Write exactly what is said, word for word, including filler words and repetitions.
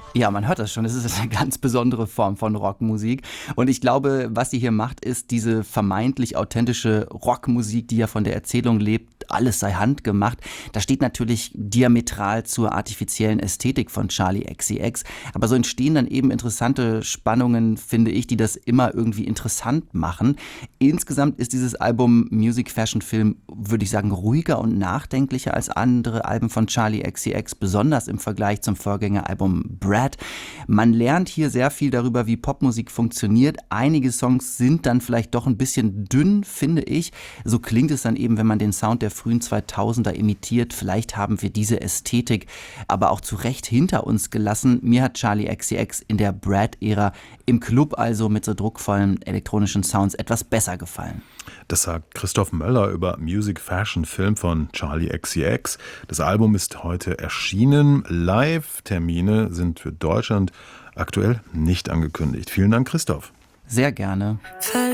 Ja, man hört das schon. Es ist eine ganz besondere Form von Rockmusik. Und ich glaube, was sie hier macht, ist diese vermeintlich authentische Rockmusik, die ja von der Erzählung lebt, alles sei handgemacht. Das steht natürlich diametral zur artifiziellen Ästhetik von Charli X C X. Aber so entstehen dann eben interessante Spannungen, finde ich, die das immer irgendwie interessant machen. Insgesamt ist dieses Album Music Fashion Film, würde ich sagen, ruhiger und nachdenklicher als andere Alben von Charli X C X, besonders im Vergleich zum Vorgängeralbum Brad. Man lernt hier sehr viel darüber, wie Popmusik funktioniert. Einige Songs sind dann vielleicht doch ein bisschen dünn, finde ich. So klingt es dann eben, wenn man den Sound der frühen zweitausender imitiert. Vielleicht haben wir diese Ästhetik aber auch zu Recht hinter uns gelassen. Mir hat Charli X C X in der Brad-Ära im Club, also mit so druckvollen elektronischen Sounds, etwas besser gefallen. Das sagt Christoph Möller über Music Fashion Film von Charli X C X. Das Album ist heute erschienen. Live-Termine sind für Deutschland aktuell nicht angekündigt. Vielen Dank, Christoph. Sehr gerne.